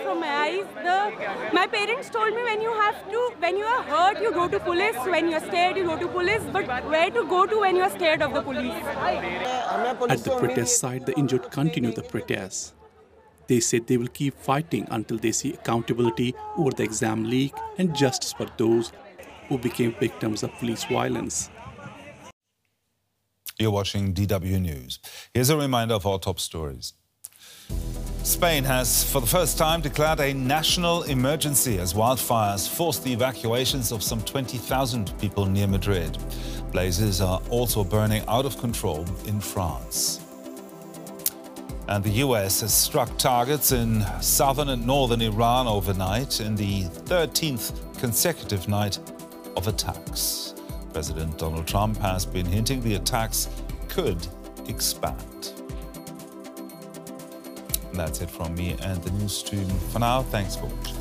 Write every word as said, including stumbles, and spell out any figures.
from my eyes. The, my parents told me when you have to, when you are hurt, you go to police. When you are scared, you go to police. But where to go to when you are scared of the police? At the protest site, the injured continue the protest. They said they will keep fighting until they see accountability over the exam leak and justice for those who became victims of police violence. You're watching D W News. Here's a reminder of our top stories. Spain has, for the first time, declared a national emergency as wildfires forced the evacuations of some twenty thousand people near Madrid. Blazes are also burning out of control in France. And the U S has struck targets in southern and northern Iran overnight in the thirteenth consecutive night of attacks. President Donald Trump has been hinting the attacks could expand. And that's it from me and the news stream for now. Thanks for watching.